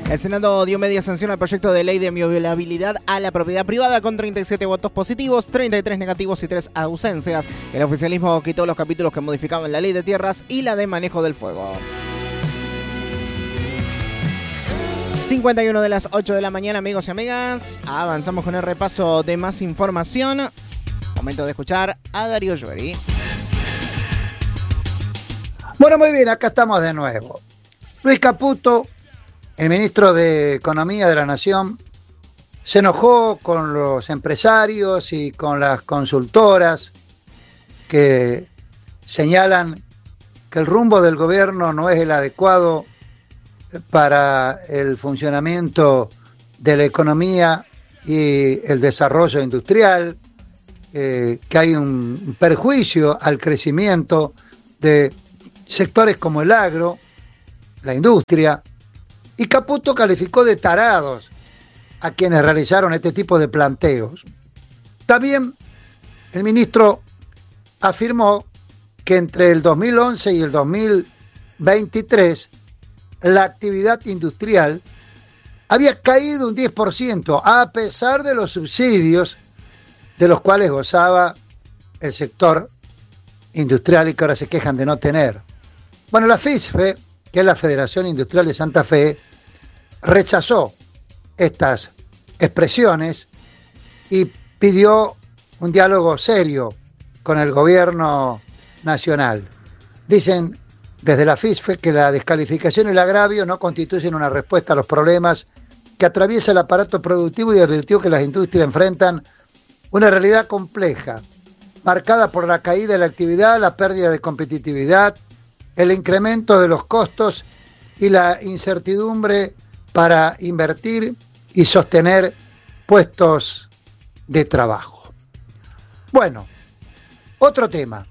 El Senado dio media sanción al proyecto de ley de inviolabilidad a la propiedad privada con 37 votos positivos, 33 negativos y 3 ausencias. El oficialismo quitó los capítulos que modificaban la ley de tierras y la de manejo del fuego. 51 de las 8 de la mañana, amigos y amigas. Avanzamos con el repaso de más información. Momento de escuchar a Darío Llueri. Bueno, muy bien, acá estamos de nuevo. Luis Caputo, el ministro de Economía de la Nación, se enojó con los empresarios y con las consultoras que señalan que el rumbo del gobierno no es el adecuado para el funcionamiento de la economía y el desarrollo industrial, que hay un perjuicio al crecimiento de sectores como el agro, la industria, y Caputo calificó de tarados a quienes realizaron este tipo de planteos. También el ministro afirmó que entre el 2011 y el 2023 la actividad industrial había caído un 10%, a pesar de los subsidios de los cuales gozaba el sector industrial y que ahora se quejan de no tener. Bueno, la FISFE, que es la Federación Industrial de Santa Fe, rechazó estas expresiones y pidió un diálogo serio con el gobierno nacional. Dicen desde la FISFE que la descalificación y el agravio no constituyen una respuesta a los problemas que atraviesa el aparato productivo y advirtió que las industrias enfrentan una realidad compleja, marcada por la caída de la actividad, la pérdida de competitividad, el incremento de los costos y la incertidumbre para invertir y sostener puestos de trabajo. Bueno, otro tema.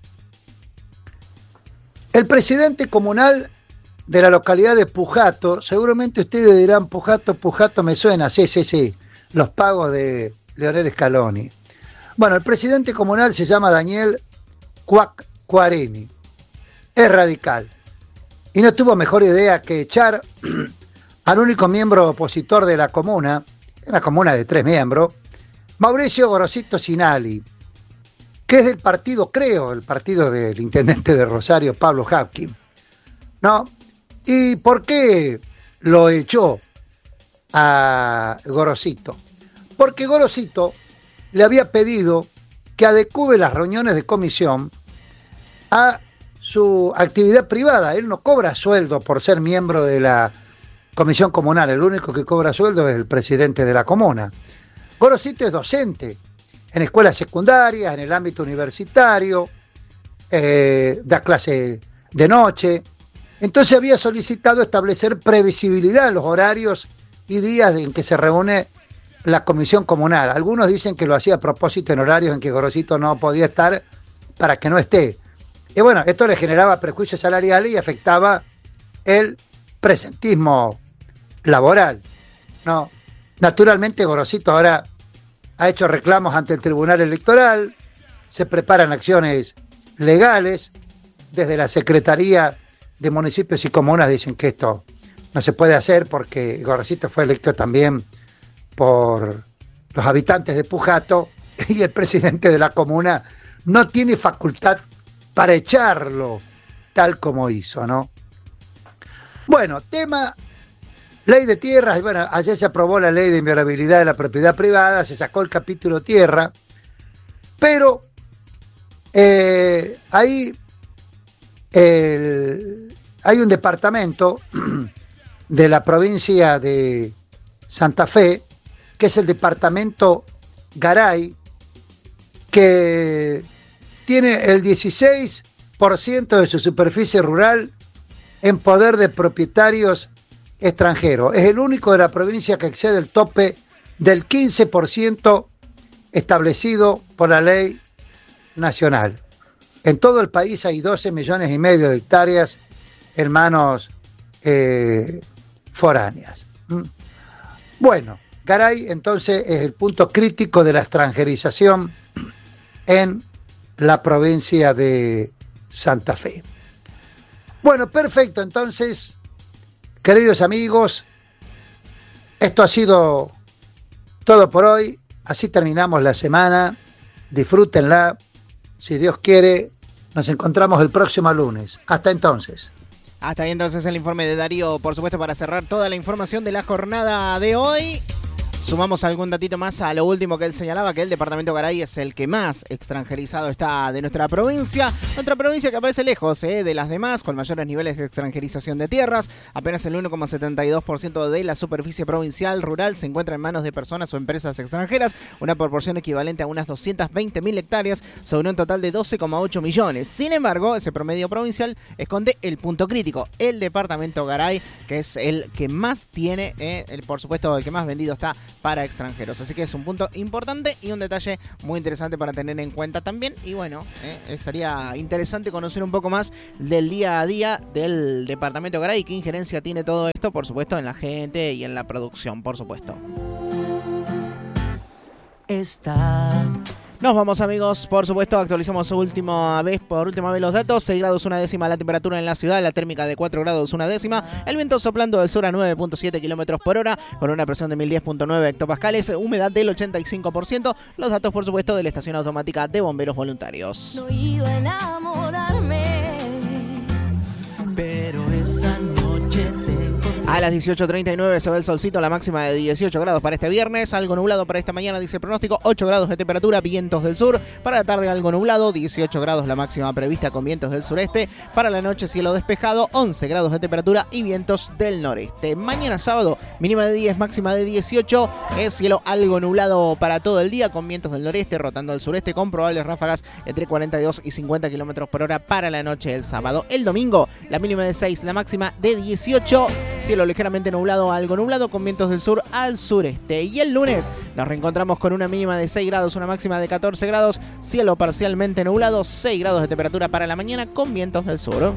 El presidente comunal de la localidad de Pujato, seguramente ustedes dirán, Pujato me suena, sí, los pagos de Leonel Scaloni. Bueno, el presidente comunal se llama Daniel Cuarini, es radical, y no tuvo mejor idea que echar al único miembro opositor de la comuna, una comuna de 3 miembros, Mauricio Gorosito Sinali, que es del partido, creo, el partido del intendente de Rosario, Pablo Hapkin, ¿no? ¿Y por qué lo echó a Gorosito? Porque Gorosito le había pedido que adecue las reuniones de comisión a su actividad privada. Él no cobra sueldo por ser miembro de la comisión comunal, el único que cobra sueldo es el presidente de la comuna. Gorosito es docente en escuelas secundarias, en el ámbito universitario, da clase de noche. Entonces había solicitado establecer previsibilidad en los horarios y días en que se reúne la comisión comunal. Algunos dicen que lo hacía a propósito en horarios en que Gorosito no podía estar para que no esté. Y bueno, esto le generaba prejuicios salariales y afectaba el presentismo laboral, ¿no? Naturalmente Gorosito ahora ha hecho reclamos ante el Tribunal Electoral, se preparan acciones legales, desde la Secretaría de Municipios y Comunas dicen que esto no se puede hacer porque Gorosito fue electo también por los habitantes de Pujato y el presidente de la comuna no tiene facultad para echarlo tal como hizo, ¿no? Bueno, tema ley de tierras. Bueno, ayer se aprobó la ley de inviolabilidad de la propiedad privada, se sacó el capítulo tierra, pero hay un departamento de la provincia de Santa Fe, que es el departamento Garay, que tiene el 16% de su superficie rural en poder de propietarios extranjeros. Es el único de la provincia que excede el tope del 15% establecido por la ley nacional. En todo el país hay 12,5 millones de hectáreas en manos foráneas. Bueno, Garay entonces es el punto crítico de la extranjerización en la provincia de Santa Fe. Bueno, perfecto, entonces, queridos amigos, Esto ha sido todo por hoy. Así terminamos la semana. Disfrútenla. Si Dios quiere, nos encontramos el próximo lunes. Hasta entonces. Hasta ahí entonces el informe de Darío, por supuesto, para cerrar toda la información de la jornada de hoy. Sumamos algún datito más a lo último que él señalaba, que el departamento Garay es el que más extranjerizado está de nuestra provincia. Nuestra provincia que aparece lejos de las demás, con mayores niveles de extranjerización de tierras. Apenas el 1,72% de la superficie provincial rural se encuentra en manos de personas o empresas extranjeras, una proporción equivalente a unas 220.000 hectáreas sobre un total de 12,8 millones. Sin embargo, ese promedio provincial esconde el punto crítico, el departamento Garay, que es el que más tiene, por supuesto, el que más vendido está para extranjeros. Así que es un punto importante y un detalle muy interesante para tener en cuenta también. Y bueno, estaría interesante conocer un poco más del día a día del departamento Garay y qué injerencia tiene todo esto, por supuesto, en la gente y en la producción, por supuesto. Nos vamos, amigos, por supuesto, actualizamos por última vez los datos. 6 grados 1/10 la temperatura en la ciudad, la térmica de 4 grados 1/10, el viento soplando del sur a 9.7 kilómetros por hora, con una presión de 1010.9 hectopascales, humedad del 85%, los datos, por supuesto, de la estación automática de bomberos voluntarios. No iba a enamorarme, pero esa noche te encontré. A las 18:39 se ve el solcito, la máxima de 18 grados para este viernes, algo nublado para esta mañana, dice el pronóstico, 8 grados de temperatura, vientos del sur, para la tarde algo nublado, 18 grados la máxima prevista con vientos del sureste, para la noche cielo despejado, 11 grados de temperatura y vientos del noreste. Mañana sábado, mínima de 10, máxima de 18, es cielo algo nublado para todo el día, con vientos del noreste, rotando al sureste, con probables ráfagas entre 42 y 50 kilómetros por hora para la noche del sábado. El domingo, la mínima de 6, la máxima de 18, cielo ligeramente nublado, algo nublado, con vientos del sur al sureste. Y el lunes nos reencontramos con una mínima de 6 grados, una máxima de 14 grados, cielo parcialmente nublado, 6 grados de temperatura para la mañana, con vientos del sur.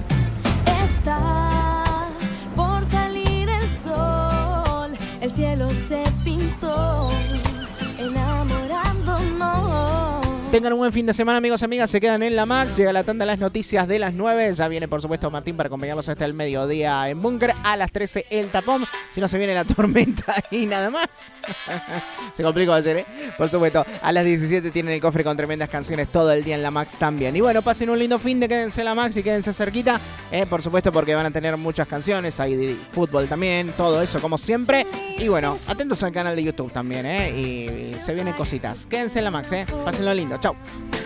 Está por salir el sol, el cielo se pintó enamorándonos. Tengan un buen fin de semana, amigos y amigas. Se quedan en la Max. Llega la tanda de las noticias de las 9. Ya viene, por supuesto, Martín para acompañarlos hasta el mediodía en Búnker. A las 13 el tapón. Si no se viene la tormenta y nada más. Se complicó ayer, por supuesto. A las 17 tienen el cofre con tremendas canciones todo el día en la Max también. Y bueno, pasen un lindo fin de, quédense en la Max y quédense cerquita. Por supuesto, porque van a tener muchas canciones. Hay fútbol también, todo eso como siempre. Y bueno, atentos al canal de YouTube también, y se vienen cositas. Quédense en la Max, pásenlo lindo. Chau.